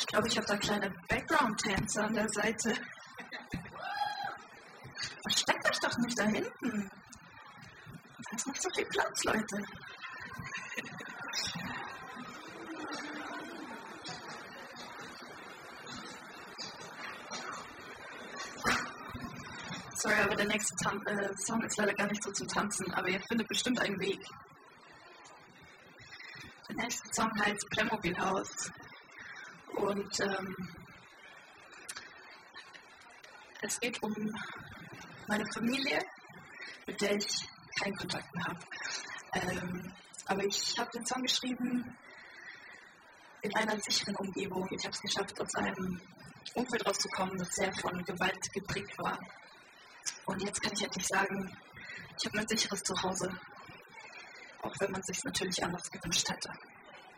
glaube, ich habe da kleine Background-Tänzer an der Seite. Versteckt euch doch nicht da hinten. Da ist noch so viel Platz, Leute. Sorry, aber der nächste Song ist leider gar nicht so zum Tanzen, aber ihr findet bestimmt einen Weg. Der nächste Song heißt Playmobil-Haus. Und es geht um meine Familie, mit der ich keinen Kontakt mehr habe. Aber ich habe den Song geschrieben in einer sicheren Umgebung. Ich habe es geschafft, aus einem Umfeld rauszukommen, das sehr von Gewalt geprägt war. Und jetzt kann ich endlich sagen, ich habe mein sicheres Zuhause, auch wenn man es sich natürlich anders gewünscht hätte.